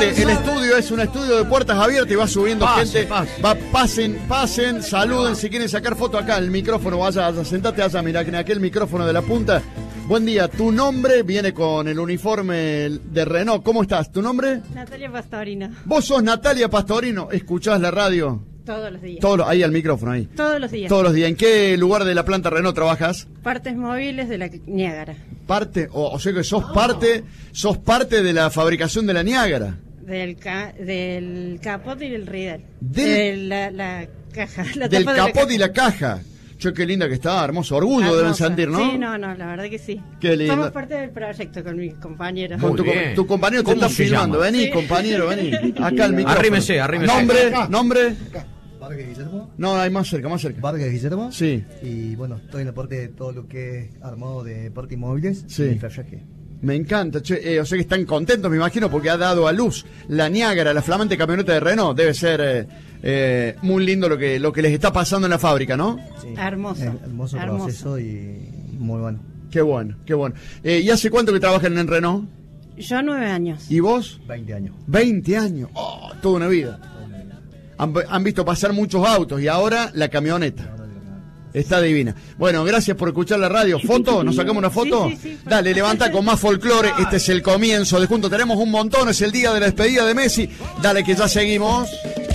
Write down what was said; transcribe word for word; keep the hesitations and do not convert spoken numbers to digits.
gente, el estudio es un estudio de puertas abiertas y va subiendo pase, gente. Pase. Va, pasen, pasen, saluden. Si quieren sacar foto acá, el micrófono, vaya, vaya, sentate allá, mira, en aquel micrófono de la punta. Buen día, tu nombre viene con el uniforme de Renault. ¿Cómo estás? ¿Tu nombre? Natalia Pastorino. Vos sos Natalia Pastorino, ¿escuchás la radio? Todos los días. Todo, ahí al micrófono, ahí. Todos los días. Todos los días. ¿En qué lugar de la planta Renault trabajas? Partes móviles de la Niágara. Parte, o, o sea que sos oh. parte, sos parte de la fabricación de la Niágara. Del, ca, del capot y del riedel. Del, de la, la caja. La del tapa capot de la y la caja. Che, qué linda que está, hermoso. Orgullo Hermosa. Deben sentir, ¿no? Sí, no, no, la verdad que sí. Qué lindo. Somos parte del proyecto con mis compañeros. Con tu, tu compañero te está filmando. Llama? Vení, sí. compañero, vení. Acá el micrófono. Arrímese, arrímese. Nombre, acá. nombre. Acá. Vargas Guillermo. No, hay más cerca, más cerca. Vargas Guillermo. Sí. Y bueno, estoy en la parte de todo lo que es armado de partes móviles sí. y ferraje. Me encanta, che, eh, o sea que están contentos, me imagino, porque ha dado a luz la Niágara, la flamante camioneta de Renault. Debe ser eh, eh, muy lindo lo que lo que les está pasando en la fábrica, ¿no? Sí. Hermoso. Eh, hermoso, hermoso proceso y muy bueno. Qué bueno, qué bueno. Eh, ¿Y hace cuánto que trabajan en Renault? Yo nueve años. ¿Y vos? Veinte años. Veinte años. Oh, toda una vida. Han, han visto pasar muchos autos y ahora la camioneta. Está divina. Bueno, gracias por escuchar la radio. ¿Foto? ¿Nos sacamos una foto? Sí, sí, sí. Dale, levanta con más folclore. Este es el comienzo de Juntos Tenemos un montón. Es el día de la despedida de Messi. Dale que ya seguimos.